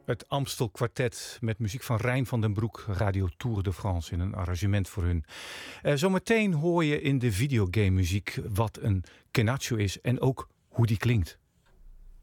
Het Amstel Quartet met muziek van Rijn van den Broek, Radio Tour de France in een arrangement voor hun. Zometeen hoor je in de videogame muziek wat een Quenacho is en ook hoe die klinkt.